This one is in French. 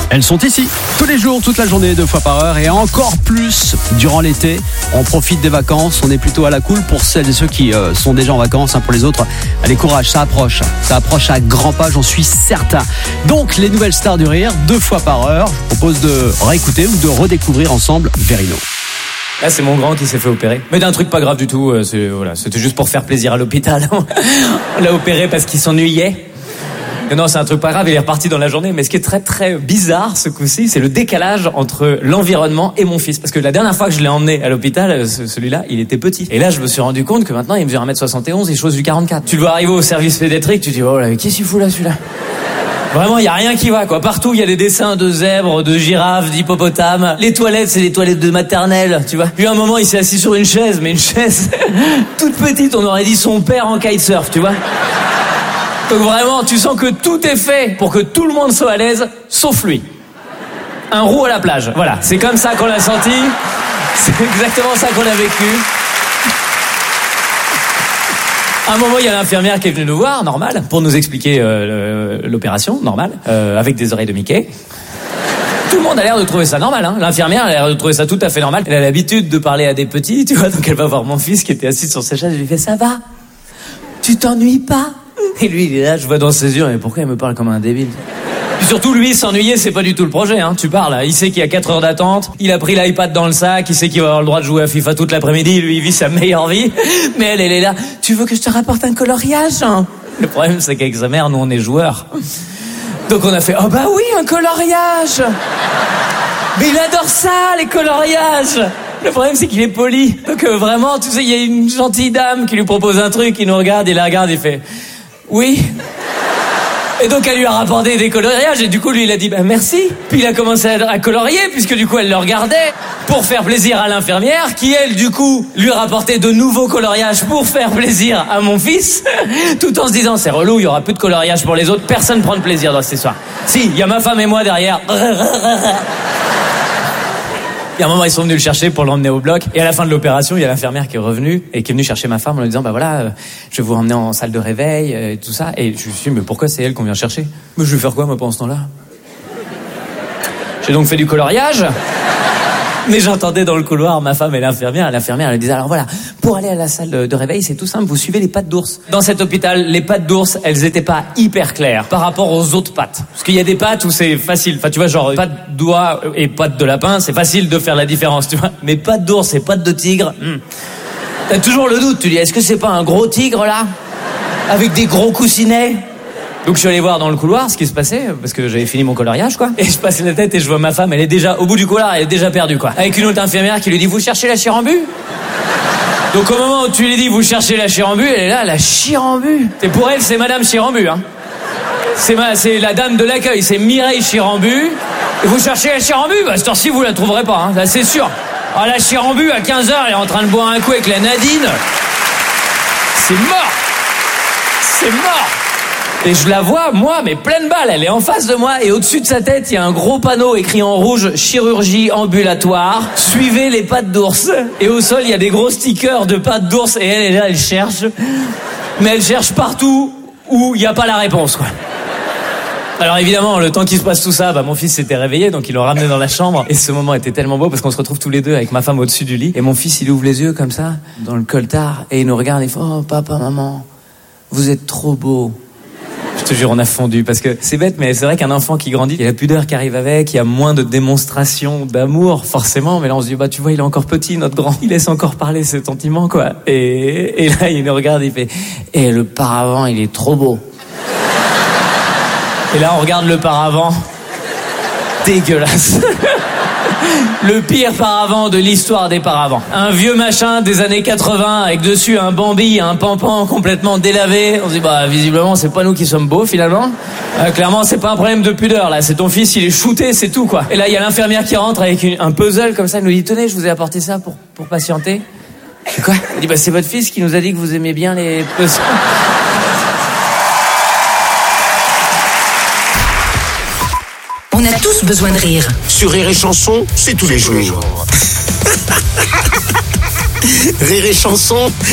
Elles sont ici, tous les jours, toute la journée, 2 fois par heure et encore plus durant l'été. On profite des vacances, on est plutôt à la cool pour celles et ceux qui sont déjà en vacances. Pour les autres, allez courage, ça approche à grands pas, j'en suis certain. Donc les nouvelles stars du rire, 2 fois par heure. Je vous propose de réécouter ou de redécouvrir ensemble Verino. Là, c'est mon grand qui s'est fait opérer. Mais d'un truc pas grave du tout, c'était juste pour faire plaisir à l'hôpital. On l'a opéré parce qu'il s'ennuyait. Et non, c'est un truc pas grave, il est reparti dans la journée. Mais ce qui est très très bizarre ce coup-ci, c'est le décalage entre l'environnement et mon fils. Parce que la dernière fois que je l'ai emmené à l'hôpital, celui-là, il était petit. Et là, je me suis rendu compte que maintenant, il mesure 1m71, il chose du 44. Tu le vois arriver au service pédiatrique, tu te dis, oh là, qu'est-ce qu'il fout là, celui-là? Vraiment, il y a rien qui va, quoi. Partout, il y a des dessins de zèbres, de girafes, d'hippopotames. Les toilettes, c'est les toilettes de maternelle, tu vois. Puis à un moment, il s'est assis sur une chaise, mais une chaise toute petite, on aurait dit son père en kitesurf, tu vois. Donc vraiment, tu sens que tout est fait pour que tout le monde soit à l'aise, sauf lui. Un roux à la plage, voilà. C'est comme ça qu'on l'a senti. C'est exactement ça qu'on a vécu. À un moment, il y a l'infirmière qui est venue nous voir, normal, pour nous expliquer l'opération, normal, avec des oreilles de Mickey. Tout le monde a l'air de trouver ça normal, hein. L'infirmière a l'air de trouver ça tout à fait normal. Elle a l'habitude de parler à des petits, tu vois, donc elle va voir mon fils qui était assis sur sa chaise, je lui fais, ça va? Tu t'ennuies pas? Et lui, il est là, je vois dans ses yeux, mais pourquoi il me parle comme un débile? Puis surtout, lui, s'ennuyer, c'est pas du tout le projet, hein. Tu parles, il sait qu'il y a 4 heures d'attente, il a pris l'iPad dans le sac, il sait qu'il va avoir le droit de jouer à FIFA toute l'après-midi, lui, il vit sa meilleure vie. Mais elle est là, tu veux que je te rapporte un coloriage, hein? Le problème, c'est qu'avec sa mère, nous, on est joueurs. Donc on a fait, oh bah oui, un coloriage! Mais il adore ça, les coloriages! Le problème, c'est qu'il est poli. Donc vraiment, tu sais, il y a une gentille dame qui lui propose un truc, il nous regarde, il la regarde, il fait, oui. Et donc elle lui a rapporté des coloriages et du coup lui il a dit bah merci. Puis il a commencé à colorier puisque du coup elle le regardait pour faire plaisir à l'infirmière qui elle du coup lui rapportait de nouveaux coloriages pour faire plaisir à mon fils tout en se disant c'est relou, il y aura plus de coloriage pour les autres, personne prend de plaisir dans cette histoire. Si, il y a ma femme et moi derrière. Et à un moment, ils sont venus le chercher pour l'emmener au bloc. Et à la fin de l'opération, il y a l'infirmière qui est revenue et qui est venue chercher ma femme en lui disant, bah voilà, je vais vous emmener en salle de réveil et tout ça. Et je me suis dit, mais pourquoi c'est elle qu'on vient chercher? Mais je vais faire quoi, moi, pendant ce temps-là? J'ai donc fait du coloriage. Mais j'entendais dans le couloir ma femme et l'infirmière. L'infirmière, elle disait, alors voilà, pour aller à la salle de réveil, c'est tout simple, vous suivez les pattes d'ours. Dans cet hôpital, les pattes d'ours, elles étaient pas hyper claires par rapport aux autres pattes. Parce qu'il y a des pattes où c'est facile. Enfin, tu vois, genre, pattes d'oie et pattes de lapin, c'est facile de faire la différence, tu vois. Mais pattes d'ours et pattes de tigre, t'as toujours le doute, tu dis, est-ce que c'est pas un gros tigre, là? Avec des gros coussinets? Donc je suis allé voir dans le couloir ce qui se passait, parce que j'avais fini mon coloriage, quoi. Et je passe la tête et je vois ma femme, elle est déjà au bout du couloir, elle est déjà perdue, quoi. Avec une autre infirmière qui lui dit, vous cherchez la chirambu? Donc au moment où tu lui dis, vous cherchez la chirambu, elle est là, la chirambu. Et pour elle, c'est Madame Chirambu, hein. C'est la dame de l'accueil, c'est Mireille Chirambu. Et vous cherchez la chirambu? Bah, cette heure-ci, vous la trouverez pas, hein. Là, c'est sûr. Alors la chirambu, à 15h, elle est en train de boire un coup avec la Nadine. C'est mort. C'est mort. Et je la vois, moi, mais pleine balle, elle est en face de moi, et au-dessus de sa tête, il y a un gros panneau écrit en rouge, chirurgie ambulatoire, suivez les pattes d'ours. Et au sol, il y a des gros stickers de pattes d'ours, et elle est là, elle cherche. Mais elle cherche partout où il n'y a pas la réponse, quoi. Alors évidemment, le temps qu'il se passe tout ça, bah mon fils s'était réveillé, donc ils l'ont ramené dans la chambre. Et ce moment était tellement beau, parce qu'on se retrouve tous les deux avec ma femme au-dessus du lit. Et mon fils, il ouvre les yeux comme ça, dans le coltard, et il nous regarde, et il fait, oh papa, maman, vous êtes trop beaux. Je te jure, on a fondu, parce que c'est bête, mais c'est vrai qu'un enfant qui grandit, il y a la pudeur qui arrive avec, il y a moins de démonstration d'amour, forcément, mais là on se dit, bah tu vois, il est encore petit, notre grand, il laisse encore parler ses sentiments, quoi. Et là, il nous regarde, il fait, et le paravent, il est trop beau. Et là, on regarde le paravent, dégueulasse. Le pire paravent de l'histoire des paravents. Un vieux machin des années 80 avec dessus un Bambi, un Pampan complètement délavé. On se dit, bah visiblement c'est pas nous qui sommes beaux finalement. Clairement c'est pas un problème de pudeur là, c'est ton fils, il est shooté, c'est tout quoi. Et là il y a l'infirmière qui rentre avec un puzzle comme ça, elle nous dit, tenez, je vous ai apporté ça pour patienter. C'est quoi? Elle dit, bah c'est votre fils qui nous a dit que vous aimez bien les puzzles. On a tous besoin de rire. Sur Rire et Chanson, c'est tous les jours. Rire et Chanson,